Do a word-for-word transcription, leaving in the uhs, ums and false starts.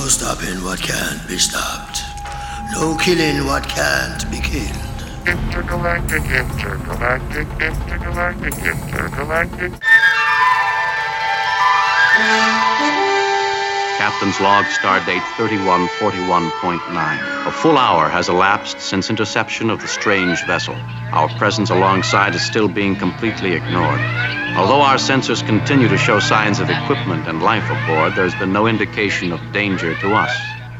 No stopping what can't be stopped. No killing what can't be killed. Intergalactic, intergalactic, intergalactic, intergalactic. Captain's log, stardate thirty-one forty-one point nine. A full hour has elapsed since interception of the strange vessel. Our presence alongside is still being completely ignored. Although our sensors continue to show signs of equipment and life aboard, there's been no indication of danger to us.